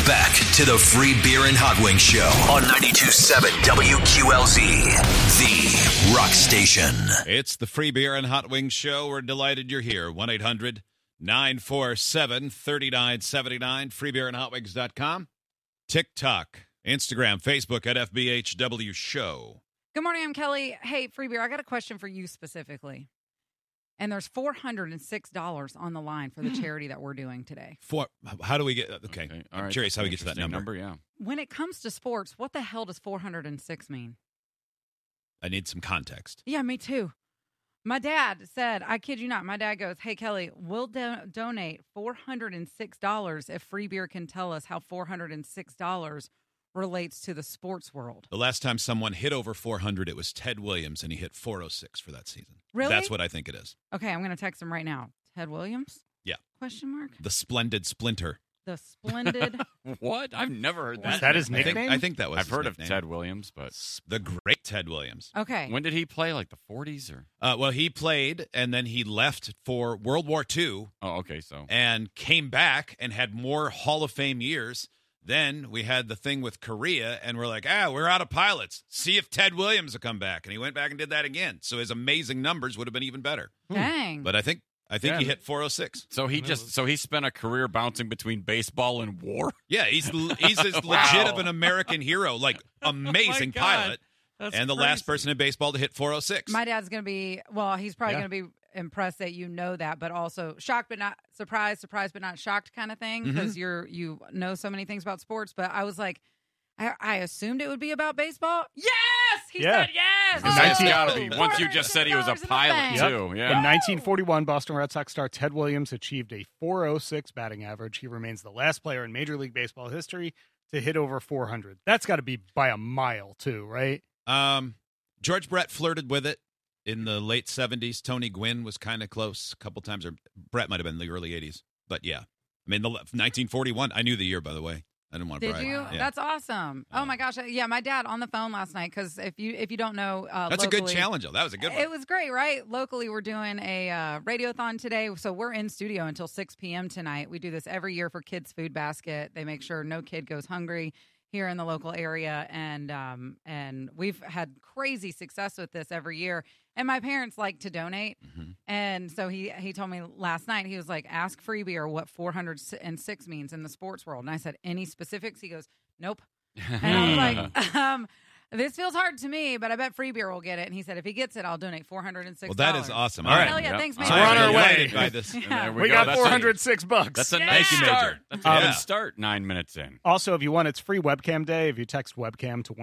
back to the Free Beer and Hot Wings Show on 92.7 WQLZ, the rock station. It's the Free Beer and Hot Wings Show. We're delighted you're here. 1-800-947-3979, freebeerandhotwings.com. TikTok, Instagram, Facebook at FBHW Show. Good morning, I'm Kelly. Hey, Free Beer, I got a question for you specifically. And there's $406 on the line for the charity that we're doing today. How do we get... Okay. All I'm right. curious how we get to that number. Yeah. When it comes to sports, what the hell does 406 mean? I need some context. Yeah, me too. My dad said, I kid you not, my dad goes, hey, Kelly, we'll donate $406 if Free Beer can tell us how $406 relates to the sports world. The last time someone hit over 400, it was Ted Williams, and he hit 406 for that season. Really? That's what I think it is. Okay, I'm going to text him right now. Ted Williams? Yeah. Question mark? The Splendid Splinter. The Splendid. What? I've never heard that. Is that his I nickname? think that was I've his heard nickname. of Ted Williams, but The great Ted Williams. Okay. when did he play? Like the 40s or? Well, he played, and then he left for World War II Oh, okay. So and came back and had more Hall of Fame years. Then we had the thing with Korea, and we're like, we're out of pilots. See if Ted Williams will come back. And he went back and did that again. So his amazing numbers would have been even better. Dang. But I think Yeah. he hit 406. so he spent a career bouncing between baseball and war. Yeah, he's as legit of an American hero, like amazing God. pilot, That's and the last person in baseball to hit 406. My dad's going to be, well, he's probably Yeah. going to be impressed that you know that, but also shocked but not surprised, surprised but not shocked kind of thing, because you know so many things about sports. But I was like, I assumed it would be about baseball. Yes! He Yeah. said yes! In It's 19 got to be. Once you just said he was a $406 in the pilot bank. Yep. too. In Yeah. 1941, Boston Red Sox star Ted Williams achieved a 406 batting average. He remains the last player in Major League Baseball history to hit over 400. That's got to be by a mile, too, right? George Brett flirted with it in the late 70s. Tony Gwynn was kind of close a couple times, or Brett might have been in the early 80s. But yeah, I mean, 1941, I knew the year, by the way. I didn't want to Did brag. you? Yeah. That's awesome. Oh my gosh. Yeah, my dad on the phone last night, because if you don't know, That's a good locally- challenge, though. That was a good one. It was great, right? Locally, we're doing a radiothon today, so we're in studio until 6 p.m. tonight. We do this every year for Kids Food Basket. They make sure no kid goes hungry here in the local area, and we've had crazy success with this every year. And my parents like to donate, and so he told me last night, he was like, ask Free Beer what 406 means in the sports world. And I said, any specifics? He goes, nope. And I was like, this feels hard to me, but I bet Free Beer will get it. And he said, if he gets it, I'll donate $406. Well, that is awesome. All right. Hell yeah, Yep. thanks, man. So we're on our way. Delighted by this. And Yeah. there We go. got That's a- 406 bucks. That's a Yeah. nice Thank you, Major. start. That's a Yeah. good start. 9 minutes in. Also, if you want, it's free webcam day. If you text webcam to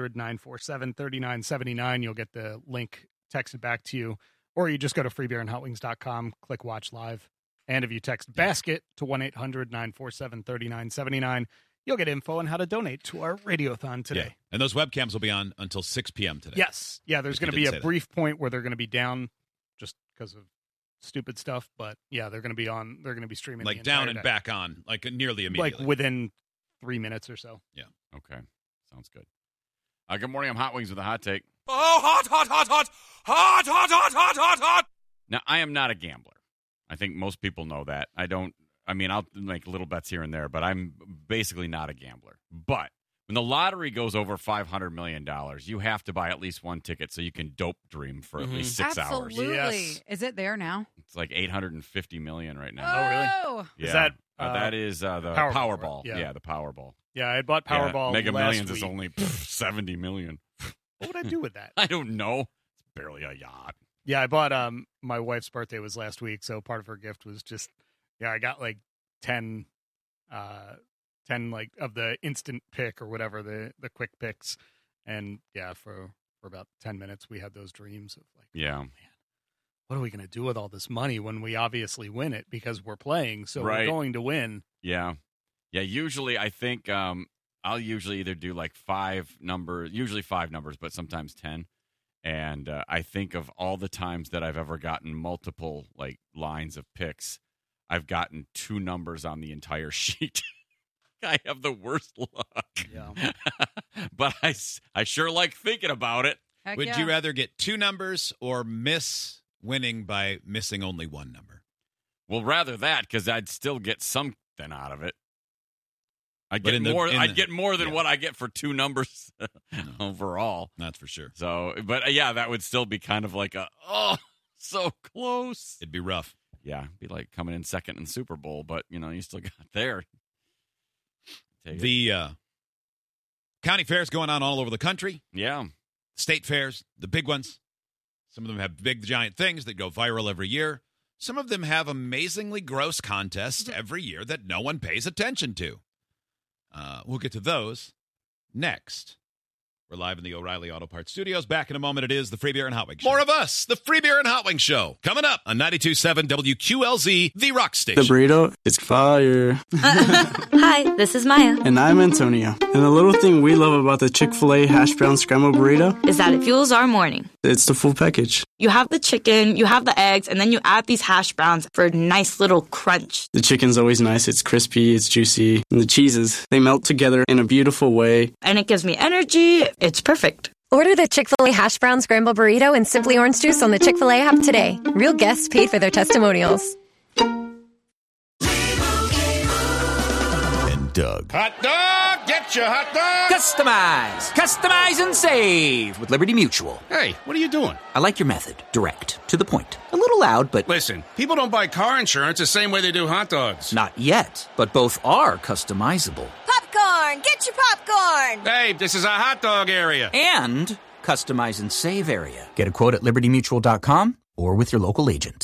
1-800-947-3979, you'll get the link texted back to you. Or you just go to freebeerandhotwings.com, click watch live. And if you text basket to 1-800-947-3979, you'll get info on how to donate to our radiothon today. Yeah. And those webcams will be on until 6 p.m. today. Yes. Yeah, there's If you going to be didn't a say that. brief point where they're going to be down just because of stupid stuff. But yeah, they're going to be on. They're going to be streaming Like the down entire and day. back on, like nearly Like immediately. within 3 minutes or so. Okay. Sounds good. Good morning. I'm Hot Wings with a hot take. Oh, hot, hot, hot, hot, hot, hot, hot, hot, hot, hot. Now, I am not a gambler. I think most people know that. I'll make little bets here and there, but I'm basically not a gambler. But when the lottery goes over $500 million, you have to buy at least one ticket so you can dope dream for at least 6 hours. Absolutely. Yes. Is it there now? It's like $850 million right now. Oh, really? Oh, Yeah. Is that, that is the Powerball, Powerball. right? Yeah. The Powerball. Yeah, I bought Powerball Yeah, Mega last Millions week. is only $70 million. What would I do with that? I don't know. It's barely a yacht. Yeah, I bought my wife's birthday was last week, so part of her gift was just I got like 10 like of the instant pick or whatever, the quick picks. And yeah, for about 10 minutes we had those dreams of like, Yeah. man, what are we going to do with all this money when we obviously win it because we're playing, so Right. we're going to win. Yeah. Yeah, usually I think I'll usually either do like five numbers, but sometimes 10. And I think of all the times that I've ever gotten multiple like lines of picks, I've gotten 2 numbers on the entire sheet. I have the worst luck. Yeah. But I sure like thinking about it. heck Would yeah. you rather get 2 numbers or miss winning by missing only 1 number? Well, rather that, because I'd still get something out of it. I'd But get in the- more. in I'd the- get more than yeah. what I get for 2 numbers overall. That's for sure. So, but yeah, that would still be kind of like so close. It'd be rough. Yeah, it'd be like coming in second in Super Bowl, but you still got there. Take it. The county fairs going on all over the country. Yeah. State fairs, the big ones. Some of them have big, giant things that go viral every year. Some of them have amazingly gross contests every year that no one pays attention to. We'll get to those next. We're live in the O'Reilly Auto Parts Studios. Back in a moment, it is the Free Beer and Hot Wings Show. More of us, the Free Beer and Hot Wings Show. Coming up on 92.7 WQLZ, the rock station. The burrito is fire. Hi, this is Maya. And I'm Antonio. And the little thing we love about the Chick-fil-A hash brown scrambled burrito Is that it fuels our morning. it's the full package. You have the chicken, you have the eggs, and then you add these hash browns for a nice little crunch. The chicken's always nice. It's crispy, it's juicy. And the cheeses, they melt together in a beautiful way. And it gives me energy. It's perfect. Order the Chick-fil-A Hash Brown Scramble Burrito and Simply Orange Juice on the Chick-fil-A app today. Real guests paid for their testimonials. And Doug. Hot dog! Get your hot dog! Customize and save with Liberty Mutual. Hey, what are you doing? I like your method. Direct. To the point. A little loud, but Listen, people don't buy car insurance the same way they do hot dogs. not yet. But both are customizable. Popcorn! Get your popcorn! Hey, this is a hot dog area. And customize and save area. Get a quote at libertymutual.com or with your local agent.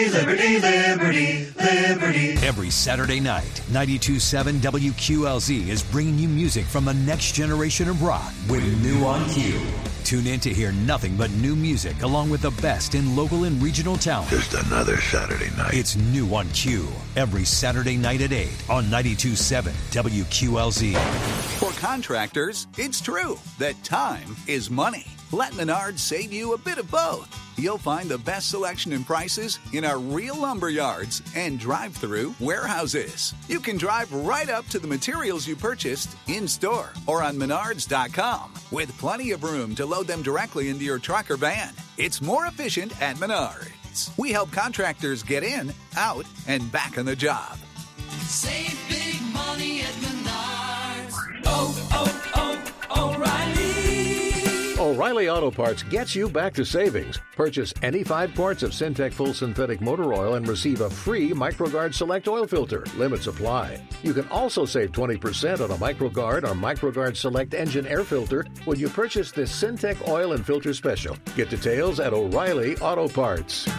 Every Saturday night, 92.7 WQLZ is bringing you music from the next generation of rock with New on Q. Tune in to hear nothing but new music along with the best in local and regional talent. Just another Saturday night. It's New on Q every Saturday night at 8 on 92.7 WQLZ. For contractors, it's true that time is money. Let Menards save you a bit of both. You'll find the best selection and prices in our real lumber yards and drive-through warehouses. You can drive right up to the materials you purchased in-store or on Menards.com with plenty of room to load them directly into your truck or van. It's more efficient at Menards. We help contractors get in, out, and back on the job. Save big money at Menards. O'Reilly. O'Reilly Auto Parts gets you back to savings. Purchase any 5 quarts of Syntec Full Synthetic Motor Oil and receive a free MicroGuard Select Oil Filter. Limits apply. You can also save 20% on a MicroGuard or MicroGuard Select Engine Air Filter when you purchase this Syntec Oil and Filter Special. Get details at O'Reilly Auto Parts.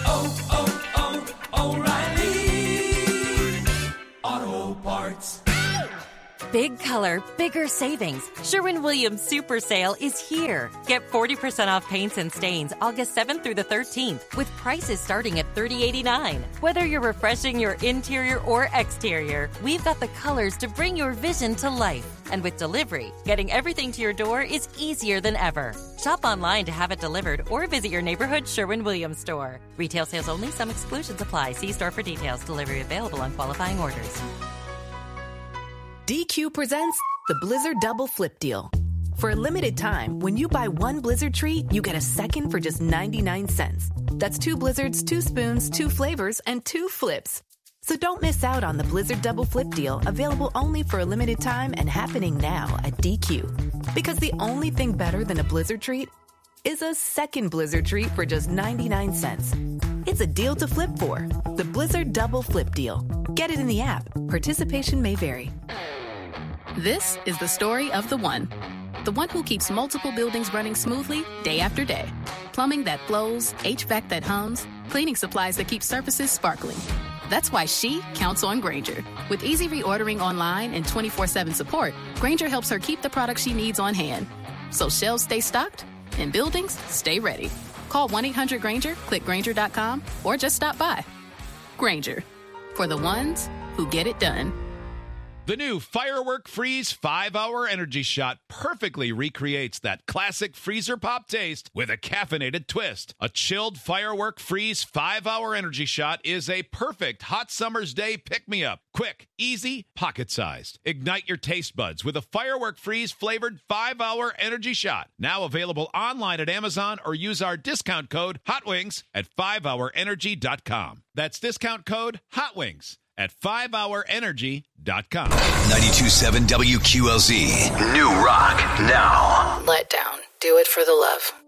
O'Reilly Auto Parts. Big color, bigger savings. Sherwin-Williams Super Sale is here. Get 40% off paints and stains August 7th through the 13th with prices starting at $30.89. Whether you're refreshing your interior or exterior, we've got the colors to bring your vision to life. And with delivery, getting everything to your door is easier than ever. Shop online to have it delivered or visit your neighborhood Sherwin-Williams store. Retail sales only. Some exclusions apply. See store for details. Delivery available on qualifying orders. DQ presents the Blizzard Double Flip Deal. For a limited time, when you buy one Blizzard treat, you get a second for just 99 cents. That's 2 Blizzards, 2 spoons, 2 flavors, and 2 flips. So don't miss out on the Blizzard Double Flip Deal, available only for a limited time and happening now at DQ. Because the only thing better than a Blizzard treat is a second Blizzard treat for just 99 cents. It's a deal to flip for. The Blizzard Double Flip Deal. Get it in the app. Participation may vary. This is the story of the one who keeps multiple buildings running smoothly day after day. Plumbing that flows, HVAC that hums, cleaning supplies that keep surfaces sparkling. That's why she counts on Grainger. With easy reordering online and 24/7 support, Grainger helps her keep the products she needs on hand. So shelves stay stocked and buildings stay ready. Call 1-800-GRAINGER, click Grainger.com, or just stop by. Grainger, for the ones who get it done. The new Firework Freeze 5-Hour Energy Shot perfectly recreates that classic freezer pop taste with a caffeinated twist. A chilled Firework Freeze 5-Hour Energy Shot is a perfect hot summer's day pick-me-up. Quick, easy, pocket-sized. Ignite your taste buds with a Firework Freeze flavored 5-Hour Energy Shot. Now available online at Amazon or use our discount code HOTWINGS at 5hourenergy.com. That's discount code HOTWINGS at 5hourenergy.com. 92.7 WQLZ. New Rock now. Let down. Do it for the love.